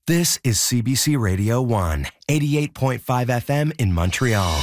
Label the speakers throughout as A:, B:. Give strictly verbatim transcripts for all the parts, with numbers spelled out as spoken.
A: This is C B C Radio one, eighty-eight point five F M in Montreal.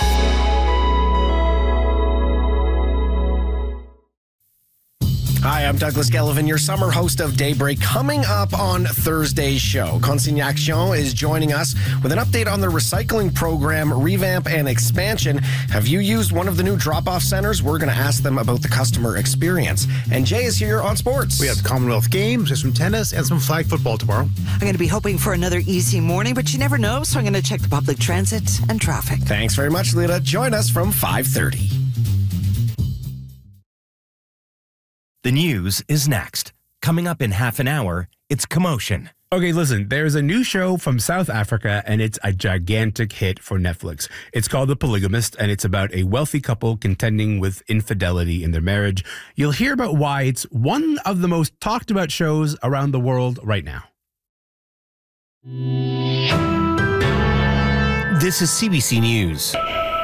B: Hi, I'm Douglas Gellivan, your summer host of Daybreak. Coming up on Thursday's show, Consignation is joining us with an update on their recycling program, revamp, and expansion. Have you used one of the new drop-off centers? We're going to ask them about the customer experience. And Jay is here on sports.
C: We have the Commonwealth Games, there's some tennis, and some flag football tomorrow.
D: I'm going to be hoping for another easy morning, but you never know, so I'm going to check the public transit and traffic.
B: Thanks very much, Lita. Join us from five thirty.
A: The news is next. Coming up in half an hour, it's Commotion.
E: Okay, listen, there's a new show from South Africa, and it's a gigantic hit for Netflix. It's called The Polygamist, and it's about a wealthy couple contending with infidelity in their marriage. You'll hear about why it's one of the most talked about shows around the world right now.
B: This is C B C News.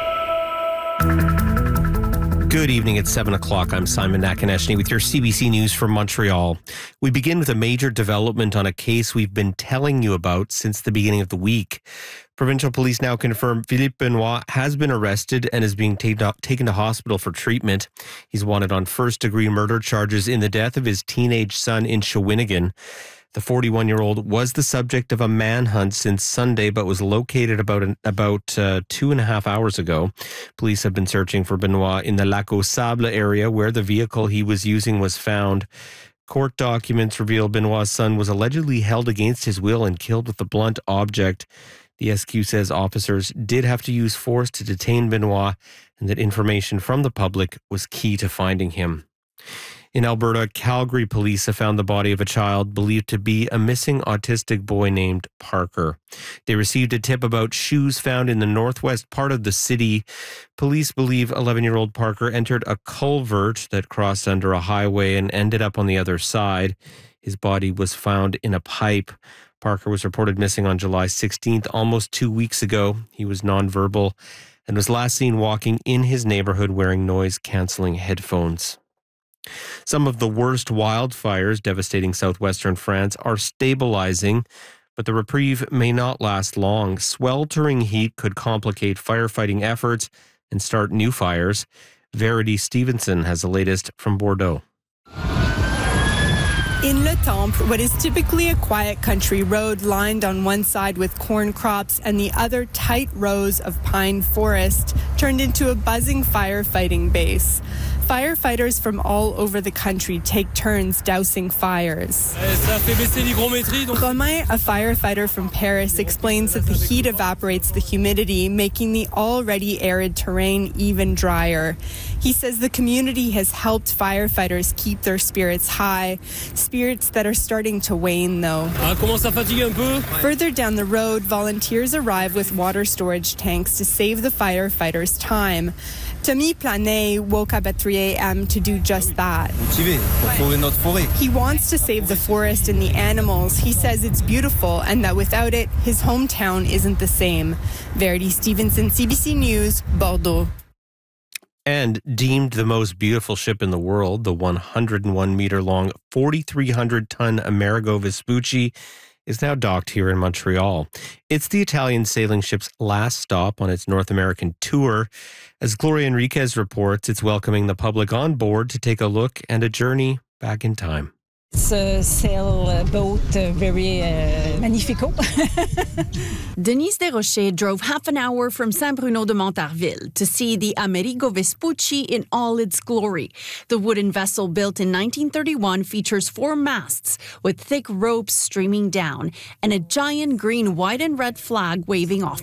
B: Good evening. It's seven o'clock. I'm Simon Nakaneshny with your C B C News from Montreal. We begin with a major development on a case we've been telling you about since the beginning of the week. Provincial police now confirm Philippe Benoit has been arrested and is being ta- taken to hospital for treatment. He's wanted on first-degree murder charges in the death of his teenage son in Shawinigan. The forty-one-year-old was the subject of a manhunt since Sunday, but was located about an, about uh, two and a half hours ago. Police have been searching for Benoit in the Lac aux Sables area where the vehicle he was using was found. Court documents reveal Benoit's son was allegedly held against his will and killed with a blunt object. The S Q says officers did have to use force to detain Benoit and that information from the public was key to finding him. In Alberta, Calgary police have found the body of a child believed to be a missing autistic boy named Parker. They received a tip about shoes found in the northwest part of the city. Police believe eleven-year-old Parker entered a culvert that crossed under a highway and ended up on the other side. His body was found in a pipe. Parker was reported missing on July sixteenth, almost two weeks ago. He was nonverbal and was last seen walking in his neighborhood wearing noise-canceling headphones. Some of the worst wildfires devastating southwestern France are stabilizing, but the reprieve may not last long. Sweltering heat could complicate firefighting efforts and start new fires. Verity Stevenson has the latest from Bordeaux.
F: In Le Temple, what is typically a quiet country road lined on one side with corn crops and the other tight rows of pine forest, turned into a buzzing firefighting base. Firefighters from all over the country take turns dousing fires. Romain, a firefighter from Paris, explains that the heat evaporates the humidity, making the already arid terrain even drier. He says the community has helped firefighters keep their spirits high, spirits that are starting to wane, though. Further down the road, volunteers arrive with water storage tanks to save the firefighters time. Tommy Planet woke up at three a.m. to do just that. He wants to save the forest and the animals. He says it's beautiful and that without it, his hometown isn't the same. Verity Stevenson, C B C News, Bordeaux.
B: And deemed the most beautiful ship in the world, the one hundred one meter long, forty-three hundred ton Amerigo Vespucci is now docked here in Montreal. It's the Italian sailing ship's last stop on its North American tour. As Gloria Enriquez reports, it's welcoming the public on board to take a look and a journey back in time.
G: It's a sailboat, uh, very uh, magnifico.
H: Denise Desrochers drove half an hour from Saint-Bruno-de-Montarville to see the Amerigo Vespucci in all its glory. The wooden vessel built in nineteen thirty-one features four masts with thick ropes streaming down and a giant green, white and red flag waving off